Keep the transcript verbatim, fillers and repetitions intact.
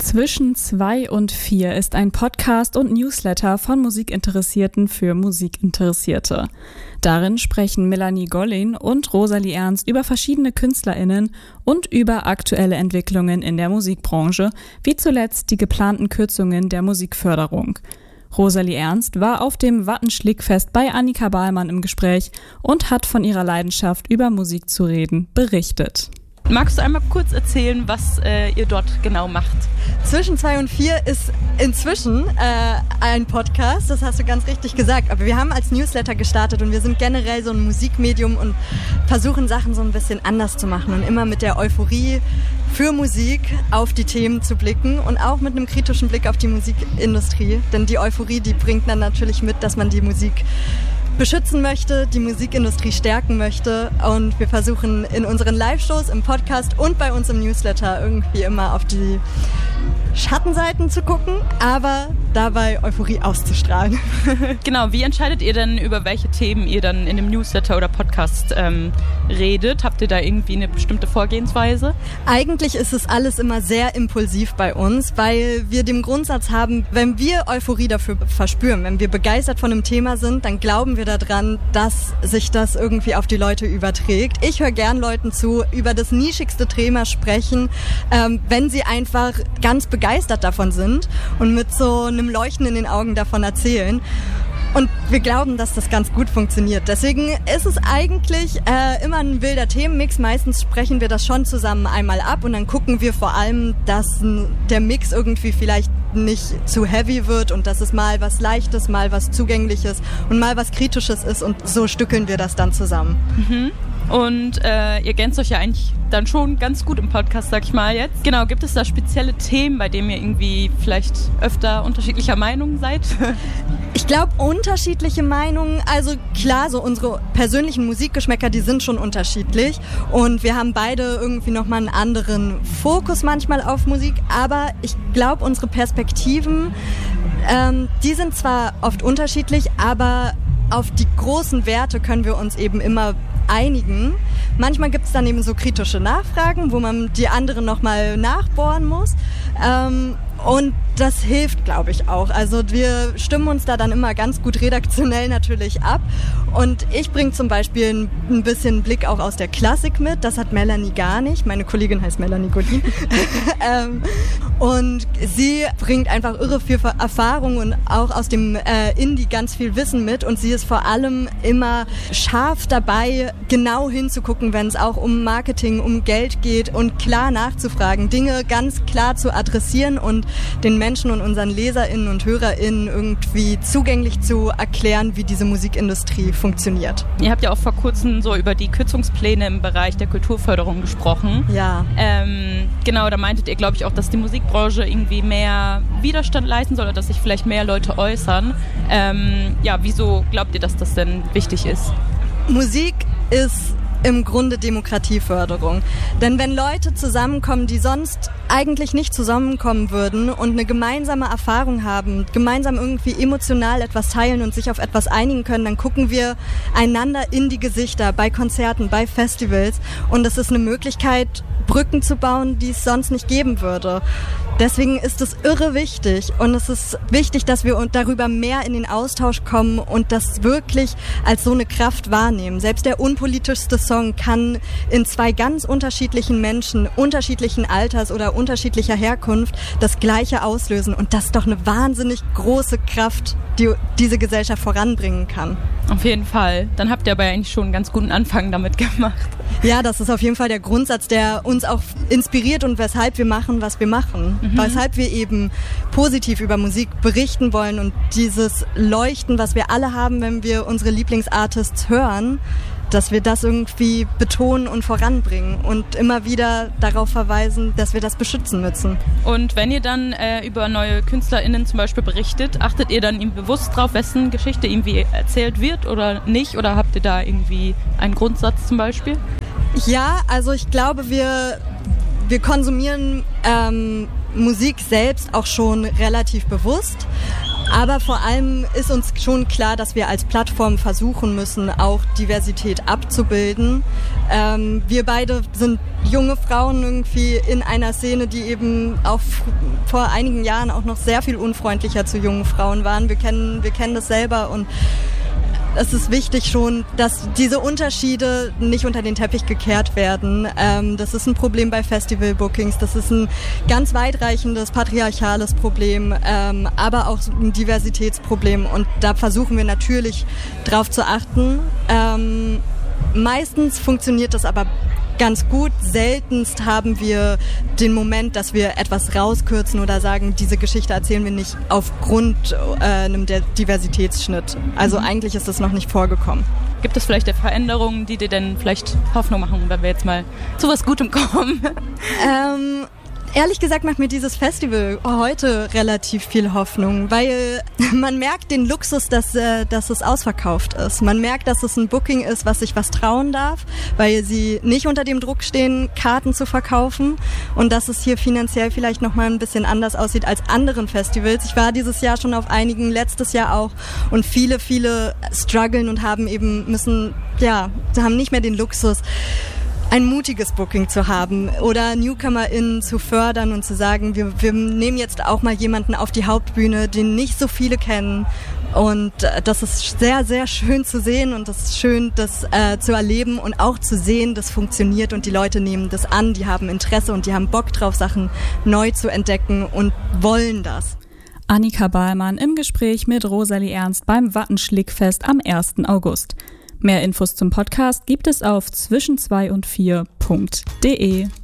Zwischen zwei und vier ist ein Podcast und Newsletter von Musikinteressierten für Musikinteressierte. Darin sprechen Melanie Gollin und Rosalie Ernst über verschiedene KünstlerInnen und über aktuelle Entwicklungen in der Musikbranche, wie zuletzt die geplanten Kürzungen der Musikförderung. Rosalie Ernst war auf dem Wattenschlick-Fest bei Annika Bahlmann im Gespräch und hat von ihrer Leidenschaft, über Musik zu reden, berichtet. Magst du einmal kurz erzählen, was äh, ihr dort genau macht? Zwischen zwei und vier ist inzwischen äh, ein Podcast, das hast du ganz richtig gesagt. Aber wir haben als Newsletter gestartet und wir sind generell so ein Musikmedium und versuchen Sachen so ein bisschen anders zu machen und immer mit der Euphorie für Musik auf die Themen zu blicken und auch mit einem kritischen Blick auf die Musikindustrie. Denn die Euphorie, die bringt dann natürlich mit, dass man die Musik beschützen möchte, die Musikindustrie stärken möchte, und wir versuchen in unseren Live-Shows, im Podcast und bei uns im Newsletter irgendwie immer auf die Schattenseiten zu gucken, aber dabei Euphorie auszustrahlen. Genau, wie entscheidet ihr denn, über welche Themen ihr dann in dem Newsletter oder Podcast ähm, redet? Habt ihr da irgendwie eine bestimmte Vorgehensweise? Eigentlich ist es alles immer sehr impulsiv bei uns, weil wir den Grundsatz haben, wenn wir Euphorie dafür verspüren, wenn wir begeistert von einem Thema sind, dann glauben wir daran, dass sich das irgendwie auf die Leute überträgt. Ich höre gern Leuten zu, über das nischigste Thema sprechen, ähm, wenn sie einfach ganz begeistert davon sind und mit so einem Leuchten in den Augen davon erzählen. Und wir glauben, dass das ganz gut funktioniert. Deswegen ist es eigentlich äh, immer ein wilder Themenmix. Meistens sprechen wir das schon zusammen einmal ab und dann gucken wir vor allem, dass der Mix irgendwie vielleicht nicht zu heavy wird und dass es mal was Leichtes, mal was Zugängliches und mal was Kritisches ist, und so stückeln wir das dann zusammen. Mhm. Und äh, ihr ergänzt euch ja eigentlich dann schon ganz gut im Podcast, sag ich mal jetzt. Genau, gibt es da spezielle Themen, bei denen ihr irgendwie vielleicht öfter unterschiedlicher Meinung seid? Ich glaube, unterschiedliche Meinungen, also klar, so unsere persönlichen Musikgeschmäcker, die sind schon unterschiedlich und wir haben beide irgendwie nochmal einen anderen Fokus manchmal auf Musik, aber ich glaube, unsere Perspektiven, ähm, die sind zwar oft unterschiedlich, aber auf die großen Werte können wir uns eben immer einigen. Manchmal gibt es dann eben so kritische Nachfragen, wo man die anderen nochmal nachbohren muss. Ähm, und das hilft, glaube ich, auch. Also wir stimmen uns da dann immer ganz gut redaktionell natürlich ab. Und ich bringe zum Beispiel ein bisschen Blick auch aus der Klassik mit. Das hat Melanie gar nicht. Meine Kollegin heißt Melanie Gollin. ähm, und sie bringt einfach irre viel Erfahrung und auch aus dem äh, Indie ganz viel Wissen mit. Und sie ist vor allem immer scharf dabei, genau hinzugucken, wenn es auch um Marketing, um Geld geht und klar nachzufragen, Dinge ganz klar zu adressieren und den Menschen und unseren LeserInnen und HörerInnen irgendwie zugänglich zu erklären, wie diese Musikindustrie funktioniert. Ihr habt ja auch vor kurzem so über die Kürzungspläne im Bereich der Kulturförderung gesprochen. Ja. Ähm, genau, da meintet ihr, glaube ich, auch, dass die Musikbranche irgendwie mehr Widerstand leisten soll oder dass sich vielleicht mehr Leute äußern. Ähm, ja, wieso glaubt ihr, dass das denn wichtig ist? Musik ist im Grunde Demokratieförderung. Denn wenn Leute zusammenkommen, die sonst eigentlich nicht zusammenkommen würden und eine gemeinsame Erfahrung haben, gemeinsam irgendwie emotional etwas teilen und sich auf etwas einigen können, dann gucken wir einander in die Gesichter bei Konzerten, bei Festivals, und es ist eine Möglichkeit, Brücken zu bauen, die es sonst nicht geben würde. Deswegen ist es irre wichtig, und es ist wichtig, dass wir darüber mehr in den Austausch kommen und das wirklich als so eine Kraft wahrnehmen. Selbst der unpolitischste Song kann in zwei ganz unterschiedlichen Menschen, unterschiedlichen Alters oder unterschiedlicher Herkunft das Gleiche auslösen, und das ist doch eine wahnsinnig große Kraft, die diese Gesellschaft voranbringen kann. Auf jeden Fall. Dann habt ihr aber eigentlich schon einen ganz guten Anfang damit gemacht. Ja, das ist auf jeden Fall der Grundsatz, der uns auch inspiriert und weshalb wir machen, was wir machen. Mhm. Weshalb wir eben positiv über Musik berichten wollen und dieses Leuchten, was wir alle haben, wenn wir unsere Lieblingsartists hören, dass wir das irgendwie betonen und voranbringen und immer wieder darauf verweisen, dass wir das beschützen müssen. Und wenn ihr dann äh, über neue KünstlerInnen zum Beispiel berichtet, achtet ihr dann irgendwie bewusst drauf, wessen Geschichte irgendwie erzählt wird oder nicht? Oder habt ihr da irgendwie einen Grundsatz zum Beispiel? Ja, also ich glaube, wir, wir konsumieren ähm, Musik selbst auch schon relativ bewusst. Aber vor allem ist uns schon klar, dass wir als Plattform versuchen müssen, auch Diversität abzubilden. Ähm, wir beide sind junge Frauen irgendwie in einer Szene, die eben auch vor einigen Jahren auch noch sehr viel unfreundlicher zu jungen Frauen waren. Wir kennen, wir kennen das selber und es ist wichtig schon, dass diese Unterschiede nicht unter den Teppich gekehrt werden. Ähm, das ist ein Problem bei Festival-Bookings, das ist ein ganz weitreichendes patriarchales Problem, ähm, aber auch ein Diversitätsproblem und da versuchen wir natürlich drauf zu achten. Ähm, meistens funktioniert das aber ganz gut. Seltenst haben wir den Moment, dass wir etwas rauskürzen oder sagen, diese Geschichte erzählen wir nicht aufgrund äh, einem Diversitätsschnitt. Also mhm. eigentlich ist das noch nicht vorgekommen. Gibt es vielleicht Veränderungen, die dir denn vielleicht Hoffnung machen, wenn wir jetzt mal zu was Gutem kommen? ähm... Ehrlich gesagt macht mir dieses Festival heute relativ viel Hoffnung, weil man merkt den Luxus, dass, äh, dass es ausverkauft ist. Man merkt, dass es ein Booking ist, was sich was trauen darf, weil sie nicht unter dem Druck stehen, Karten zu verkaufen und dass es hier finanziell vielleicht nochmal ein bisschen anders aussieht als anderen Festivals. Ich war dieses Jahr schon auf einigen, letztes Jahr auch und viele, viele strugglen und haben eben müssen, ja, haben nicht mehr den Luxus, ein mutiges Booking zu haben oder NewcomerInnen zu fördern und zu sagen, wir, wir nehmen jetzt auch mal jemanden auf die Hauptbühne, den nicht so viele kennen. Und das ist sehr, sehr schön zu sehen und das ist schön, das äh, zu erleben und auch zu sehen, das funktioniert und die Leute nehmen das an, die haben Interesse und die haben Bock drauf, Sachen neu zu entdecken und wollen das. Annika Ballmann im Gespräch mit Rosalie Ernst beim Wattenschlick-Fest am ersten August. Mehr Infos zum Podcast gibt es auf zwischen zwei und vier punkt de.